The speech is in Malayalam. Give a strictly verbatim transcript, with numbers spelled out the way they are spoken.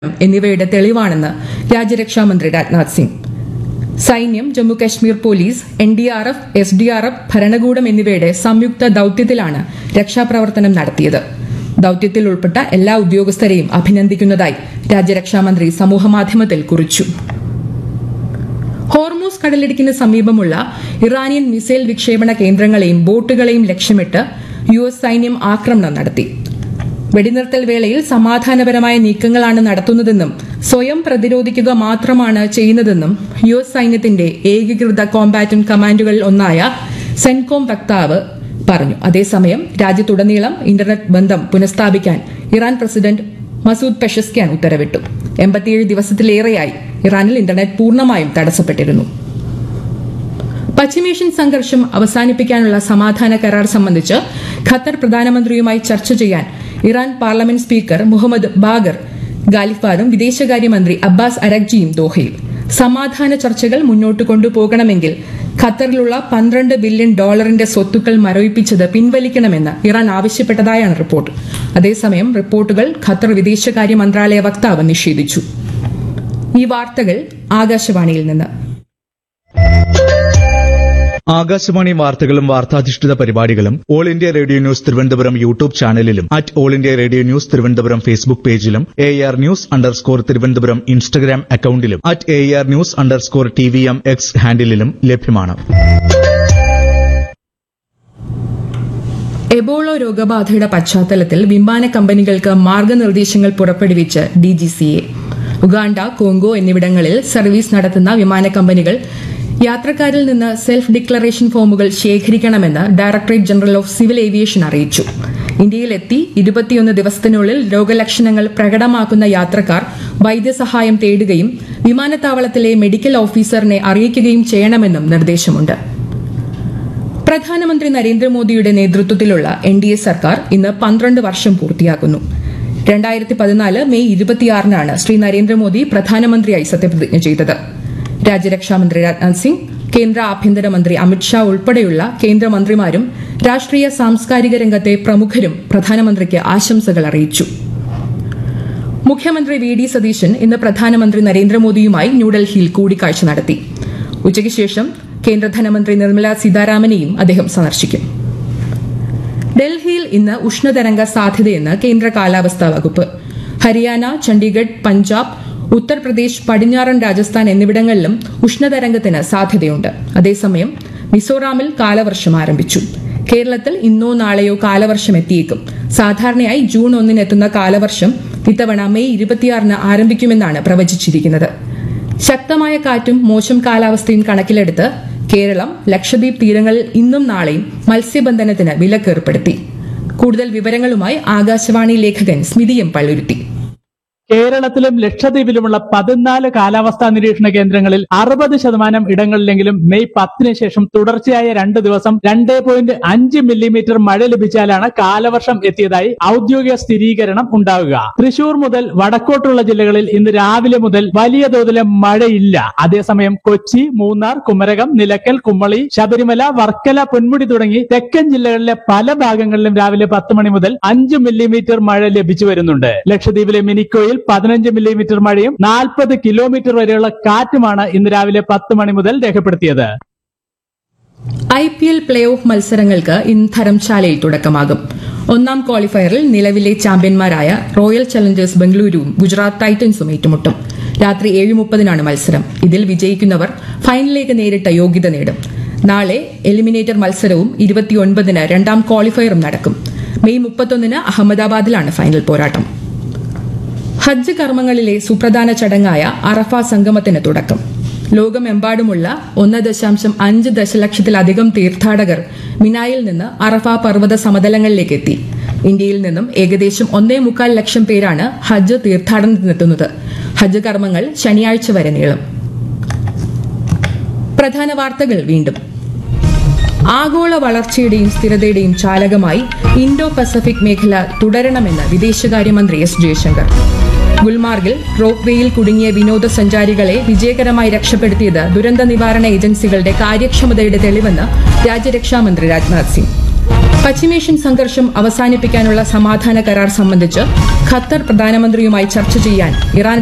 എന്നിവയുടെ തെളിവാണെന്ന് രാജ്യരക്ഷാമന്ത്രി രാജ്നാഥ് സിംഗ്. സൈന്യം, Jammu Kashmir police, N D R F, S D R F, ഭരണകൂടം എന്നിവയുടെ സംയുക്ത ദൌത്യത്തിലാണ് രക്ഷാപ്രവർത്തനം നടത്തിയത്. ദൌത്യത്തിൽ ഉൾപ്പെട്ട എല്ലാ ഉദ്യോഗസ്ഥരെയും അഭിനന്ദിക്കുന്നതായി രാജ്യരക്ഷാമന്ത്രി സമൂഹമാധ്യമത്തിൽ കുറിച്ചു. ഹോർമൂസ് കടലിടുക്കിന് സമീപമുള്ള ഇറാനിയൻ മിസൈൽ വിക്ഷേപണ കേന്ദ്രങ്ങളെയും ബോട്ടുകളെയും ലക്ഷ്യമിട്ട് യു എസ് സൈന്യം ആക്രമണം നടത്തി. വെടിനിർത്തൽ വേളയിൽ സമാധാനപരമായ നീക്കങ്ങളാണ് നടത്തുന്നതെന്നും സ്വയം പ്രതിരോധിക്കുക മാത്രമാണ് ചെയ്യുന്നതെന്നും യു എസ് സൈന്യത്തിന്റെ ഏകീകൃത കോമ്പാറ്റന്റ് കമാൻഡുകളിൽ ഒന്നായ സെൻകോം വക്താവ് പറഞ്ഞു. അതേസമയം രാജ്യത്തുടനീളം ഇന്റർനെറ്റ് ബന്ധം പുനഃസ്ഥാപിക്കാൻ ഇറാൻ പ്രസിഡന്റ് മസൂദ് പെഷസ്ക്യാൻ ഉത്തരവിട്ടു. എൺപത്തിയേഴ് ദിവസത്തിലേറെയായി ഇറാനിൽ ഇന്റർനെറ്റ് പൂർണ്ണമായും തടസ്സപ്പെട്ടിരുന്നു. പശ്ചിമേഷ്യൻ സംഘർഷം അവസാനിപ്പിക്കാനുള്ള സമാധാന കരാർ സംബന്ധിച്ച് ഖത്തർ പ്രധാനമന്ത്രിയുമായി ചർച്ച ചെയ്യാൻ Iran parliament speaker Mohammad Bagher ഗാലിഫാദും വിദേശകാര്യമന്ത്രി അബ്ബാസ് അരഗ്ജിയും ദോഹയിൽ. സമാധാന ചർച്ചകൾ മുന്നോട്ട് കൊണ്ടുപോകണമെങ്കിൽ ഖത്തറിലുള്ള പന്ത്രണ്ട് ബില്യൺ ഡോളറിന്റെ സ്വത്തുക്കൾ മരവിപ്പിച്ചത് പിൻവലിക്കണമെന്ന് ഇറാൻ ആവശ്യപ്പെട്ടതായാണ് റിപ്പോർട്ട്. അതേസമയം റിപ്പോർട്ടുകൾ ഖത്തർ വിദേശകാര്യ മന്ത്രാലയ വക്താവ് നിഷേധിച്ചു. ഈ വാർത്തകൾ ആകാശവാണിയിൽ നിന്ന്. ആകാശവാണി വാർത്തകളും വാർത്താധിഷ്ഠിത പരിപാടികളും all India radio news Thiruvananthapuram YouTube ചാനലിലും at all India radio news Thiruvananthapuram Facebook പേജിലും A R news underscore Thiruvananthapuram Instagram അക്കൌണ്ടിലും at A R news underscore T V M X ഹാൻഡിലും ലഭ്യമാണ്. എബോള രോഗബാധയുടെ പശ്ചാത്തലത്തിൽ വിമാന കമ്പനികൾക്ക് മാർഗനിർദ്ദേശങ്ങൾ പുറപ്പെടുവിച്ച് D G C A. Uganda, Congo എന്നിവിടങ്ങളിൽ സർവീസ് നടത്തുന്ന വിമാന കമ്പനികൾ യാത്രക്കാരിൽ നിന്ന് സെൽഫ് ഡിക്ലറേഷൻ ഫോമുകൾ ശേഖരിക്കണമെന്ന് directorate general of civil aviation അറിയിച്ചു. ഇന്ത്യയിലെത്തി ഇരുപത്തിയൊന്ന് ദിവസത്തിനുള്ളിൽ രോഗലക്ഷണങ്ങൾ പ്രകടമാക്കുന്ന യാത്രക്കാർ വൈദ്യസഹായം തേടുകയും വിമാനത്താവളത്തിലെ മെഡിക്കൽ ഓഫീസറിനെ അറിയിക്കുകയും ചെയ്യണമെന്നും നിർദ്ദേശമുണ്ട്. പ്രധാനമന്ത്രി നരേന്ദ്രമോദിയുടെ നേതൃത്വത്തിലുള്ള എൻ ഡി എ സർക്കാർ ഇന്ന് പന്ത്രണ്ട് വർഷം പൂർത്തിയാക്കുന്നു. രണ്ടായിരത്തി പതിനാല് മെയ് ഇരുപത്തിയാറിനാണ് ശ്രീ നരേന്ദ്രമോദി പ്രധാനമന്ത്രിയായി സത്യപ്രതിജ്ഞ ചെയ്തത്. രാജ്യരക്ഷാമന്ത്രി രാജ്നാഥ് സിംഗ്, കേന്ദ്ര ആഭ്യന്തരമന്ത്രി അമിത്ഷാ ഉൾപ്പെടെയുള്ള കേന്ദ്രമന്ത്രിമാരും രാഷ്ട്രീയ സാംസ്കാരിക രംഗത്തെ പ്രമുഖരും പ്രധാനമന്ത്രിക്ക് ആശംസകൾ അറിയിച്ചു. മുഖ്യമന്ത്രി വി ഡി സതീശൻ ഇന്ന് പ്രധാനമന്ത്രി നരേന്ദ്രമോദിയുമായി ന്യൂഡൽഹിയിൽ കൂടിക്കാഴ്ച നടത്തി. ഉച്ചയ്ക്ക് ശേഷം കേന്ദ്ര ധനമന്ത്രി നിർമ്മല സീതാരാമനെയും അദ്ദേഹം സന്ദർശിക്കും. ഡൽഹിയിൽ ഇന്ന് ഉഷ്ണതരംഗ സാധ്യതയെന്ന് കേന്ദ്ര കാലാവസ്ഥാ വകുപ്പ്. ഹരിയാന, ചണ്ഡീഗഡ്, പഞ്ചാബ്, ഉത്തർപ്രദേശ്, പടിഞ്ഞാറൻ രാജസ്ഥാൻ എന്നിവിടങ്ങളിലും ഉഷ്ണതരംഗത്തിന് സാധ്യതയുണ്ട്. അതേസമയം മിസോറാമിൽ കാലവർഷം ആരംഭിച്ചു. കേരളത്തിൽ ഇന്നോ നാളെയോ കാലവർഷം എത്തിയേക്കും. സാധാരണയായി ജൂൺ ഒന്നിന് എത്തുന്ന കാലവർഷം ഇത്തവണ മെയ് ഇരുപത്തിയാറിന് ആരംഭിക്കുമെന്നാണ് പ്രവചിച്ചിരിക്കുന്നത്. ശക്തമായ കാറ്റും മോശം കാലാവസ്ഥയും കണക്കിലെടുത്ത് കേരളം, ലക്ഷദ്വീപ് തീരങ്ങളിൽ ഇന്നും നാളെയും മത്സ്യബന്ധനത്തിന് വിലക്കേർപ്പെടുത്തി. കൂടുതൽ വിവരങ്ങളുമായി ആകാശവാണി ലേഖകൻ സ്മിതി എം പള്ളുരുത്തി. കേരളത്തിലും ലക്ഷദ്വീപിലുമുള്ള പതിനാല് കാലാവസ്ഥാ നിരീക്ഷണ കേന്ദ്രങ്ങളിൽ അറുപത് ശതമാനം ഇടങ്ങളിലെങ്കിലും മെയ് പത്തിന് ശേഷം തുടർച്ചയായ രണ്ട് ദിവസം രണ്ട് പോയിന്റ് അഞ്ച് മില്ലിമീറ്റർ മഴ ലഭിച്ചാലാണ് കാലവർഷം എത്തിയതായി ഔദ്യോഗിക സ്ഥിരീകരണം ഉണ്ടാവുക. തൃശൂർ മുതൽ വടക്കോട്ടുള്ള ജില്ലകളിൽ ഇന്ന് രാവിലെ മുതൽ വലിയ തോതിലെ മഴയില്ല. അതേസമയം കൊച്ചി, മൂന്നാർ, കുമരകം, നിലയ്ക്കൽ, കുമ്മളി, ശബരിമല, വർക്കല, പൊന്മുടി തുടങ്ങി തെക്കൻ ജില്ലകളിലെ പല ഭാഗങ്ങളിലും രാവിലെ പത്ത് മണി മുതൽ അഞ്ച് മില്ലിമീറ്റർ മഴ ലഭിച്ചു വരുന്നുണ്ട്. ലക്ഷദ്വീപിലെ മിനിക്കോയിൽ പതിനഞ്ച് മില്ലിമീറ്റർ മഴയും നാൽപ്പത് കിലോമീറ്റർ വരെയുള്ള കാറ്റുമാണ് ഇന്ന് രാവിലെ പത്ത് മണി മുതൽ രേഖപ്പെടുത്തിയത്. I P L play off മത്സരങ്ങൾക്ക് ഇന്ന് ധരംശാലയിൽ തുടക്കമാകും. ഒന്നാം ക്വാളിഫയറിൽ നിലവിലെ ചാമ്പ്യന്മാരായ റോയൽ ചലഞ്ചേഴ്സ് ബംഗളൂരുവും ഗുജറാത്ത് ടൈറ്റൻസും ഏറ്റുമുട്ടും. രാത്രി ഏഴ് മുപ്പതിനാണ് മത്സരം. ഇതിൽ വിജയിക്കുന്നവർ ഫൈനലിലേക്ക് നേരിട്ട യോഗ്യത നേടും. നാളെ എലിമിനേറ്റർ മത്സരവും ഇരുപത്തിയൊൻപതിന് രണ്ടാം ക്വാളിഫയറും നടക്കും. മെയ് മുപ്പത്തൊന്നിന് അഹമ്മദാബാദിലാണ് ഫൈനൽ പോരാട്ടം. ഹജ്ജ് കർമ്മങ്ങളിലെ സുപ്രധാന ചടങ്ങായ അറഫ സംഗമത്തിന് തുടക്കം. ലോകമെമ്പാടുമുള്ള ഒന്ന് ദശാംശം അഞ്ച് ദശലക്ഷത്തിലധികം തീർത്ഥാടകർ മിനായിൽ നിന്ന് അറഫ പർവ്വത സമതലങ്ങളിലേക്ക് എത്തി. ഇന്ത്യയിൽ നിന്നും ഏകദേശം ഒന്നേ മുക്കാൽ ലക്ഷം പേരാണ് ഹജ്ജ് തീർത്ഥാടനത്തിനെത്തുന്നത്. ഹജ്ജ് കർമ്മങ്ങൾ ശനിയാഴ്ച വരെ നീളും. പ്രധാന വാർത്തകൾ വീണ്ടും. ആഗോള വളർച്ചയുടെയും സ്ഥിരതയുടെയും ചാലകമായി ഇൻഡോ പസഫിക് മേഖല തുടരണമെന്ന് വിദേശകാര്യമന്ത്രി എസ് ജയശങ്കർ. ഗുൽമാർഗിൽ റോപ്പ് വേയിൽ കുടുങ്ങിയ വിനോദസഞ്ചാരികളെ വിജയകരമായി രക്ഷപ്പെടുത്തിയത് ദുരന്ത നിവാരണ ഏജൻസികളുടെ കാര്യക്ഷമതയുടെ തെളിവെന്ന് രാജ്യരക്ഷാമന്ത്രി രാജ്നാഥ് സിംഗ്. പശ്ചിമേഷ്യൻ സംഘർഷം അവസാനിപ്പിക്കാനുള്ള സമാധാന കരാർ സംബന്ധിച്ച് ഖത്തർ പ്രധാനമന്ത്രിയുമായി ചർച്ച ചെയ്യാൻ ഇറാൻ